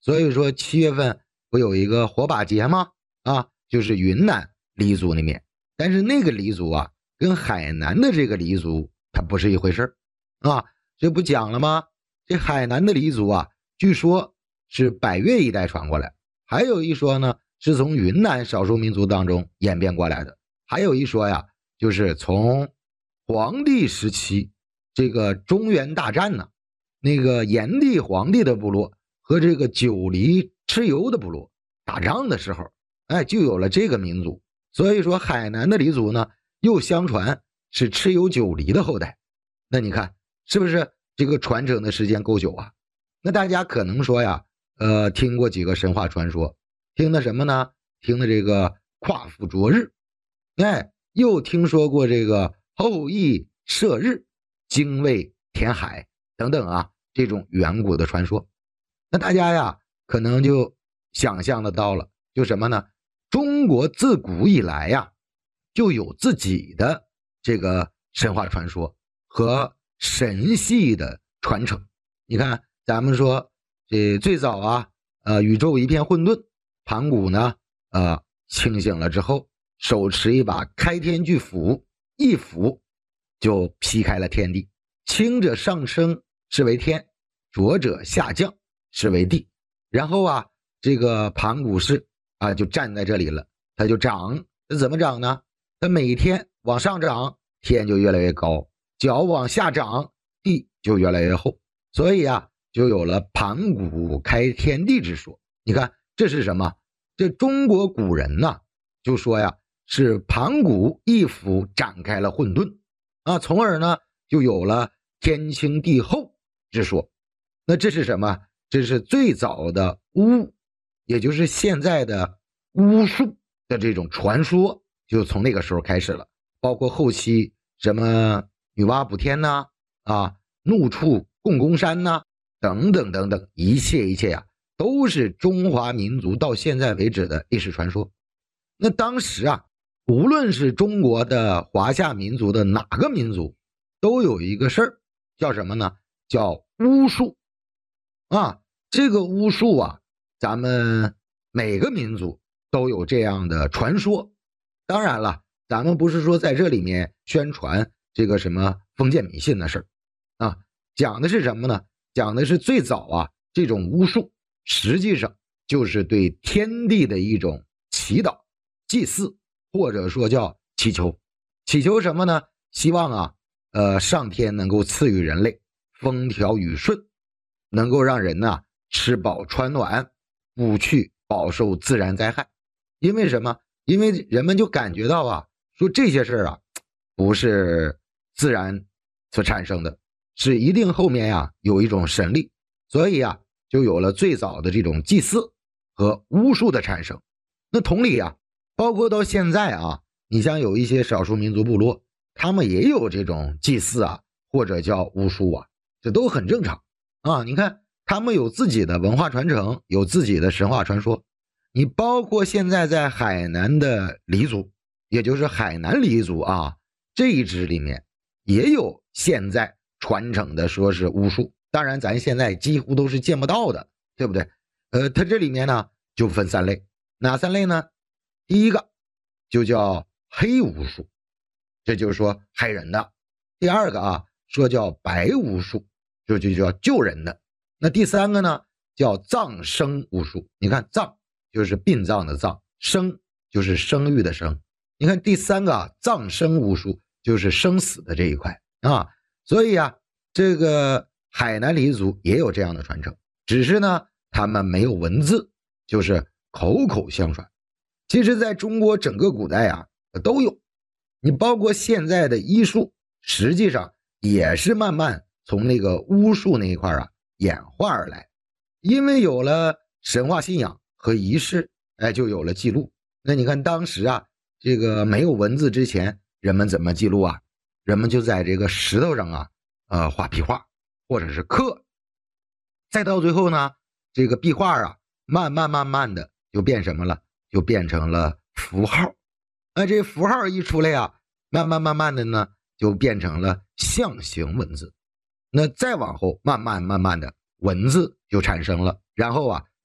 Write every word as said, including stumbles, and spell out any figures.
所以说七月份不有一个火把节吗？啊，就是云南黎族那边，但是那个黎族啊，跟海南的这个黎族它不是一回事啊。这不讲了吗？这海南的黎族啊，据说是百越一带传过来，还有一说呢，是从云南少数民族当中演变过来的，还有一说呀，就是从黄帝时期这个中原大战呢，那个炎帝黄帝的部落和这个九黎蚩尤的部落打仗的时候，哎，就有了这个民族。所以说海南的黎族呢，又相传是蚩尤九黎的后代。那你看是不是这个传承的时间够久啊？那大家可能说呀，呃，听过几个神话传说，听的什么呢？听的这个夸父逐日，哎，又听说过这个后羿射日、精卫填海等等啊，这种远古的传说。那大家呀，可能就想象得到了，就什么呢？中国自古以来呀，就有自己的这个神话传说和神系的传承。你看，咱们说这最早啊，呃，宇宙一片混沌，盘古呢，呃，清醒了之后，手持一把开天巨斧，一斧就劈开了天地，轻者上升是为天，浊者下降是为地。然后啊，这个盘古氏啊就站在这里了，他就长，怎么长呢？他每天往上涨，天就越来越高，脚往下长，地就越来越厚。所以啊，就有了盘古开天地之说。你看这是什么？这中国古人呢、啊、就说呀，是盘古一斧展开了混沌啊，从而呢就有了天清地厚之说。那这是什么？这是最早的巫，也就是现在的巫术的这种传说，就从那个时候开始了。包括后期什么女娲补天呐、啊，啊，怒触共工山呐、啊，等等等等，一切一切呀、啊，都是中华民族到现在为止的历史传说。那当时啊，无论是中国的华夏民族的哪个民族，都有一个事儿，叫什么呢？叫巫术啊。这个巫术啊，咱们每个民族都有这样的传说。当然了，咱们不是说在这里面宣传这个什么封建迷信的事儿啊，讲的是什么呢？讲的是最早啊，这种巫术实际上就是对天地的一种祈祷、祭祀，或者说叫祈求。祈求什么呢？希望啊，呃，上天能够赐予人类风调雨顺，能够让人呢、啊、吃饱穿暖，不去饱受自然灾害。因为什么？因为人们就感觉到啊，说这些事儿啊，不是自然所产生的，是一定后面呀、啊、有一种神力，所以啊，就有了最早的这种祭祀和巫术的产生。那同理啊，包括到现在啊，你像有一些少数民族部落，他们也有这种祭祀啊，或者叫巫术啊，这都很正常啊。你看他们有自己的文化传承，有自己的神话传说。你包括现在在海南的黎族，也就是海南黎族啊，这一支里面也有现在传承的说是巫术，当然咱现在几乎都是见不到的，对不对？呃，它这里面呢就分三类，哪三类呢？第一个就叫黑巫术，这就是说害人的。第二个啊，说叫白巫术，就就叫救人的。那第三个呢，叫葬生巫术。你看葬就是殡葬的葬，生就是生育的生。你看第三个啊，葬生巫术就是生死的这一块啊。所以啊，这个海南黎族也有这样的传承，只是呢他们没有文字，就是口口相传。其实在中国整个古代啊都有，你包括现在的医术，实际上也是慢慢从那个巫术那一块啊演化而来。因为有了神话信仰和仪式，哎，就有了记录。那你看当时啊，这个没有文字之前，人们怎么记录啊？人们就在这个石头上啊，呃，画壁画，或者是刻。再到最后呢，这个壁画啊，慢慢慢慢的就变什么了？就变成了符号。那这符号一出来啊，慢慢慢慢的呢，就变成了象形文字。那再往后，慢慢慢慢的文字就产生了，然后啊，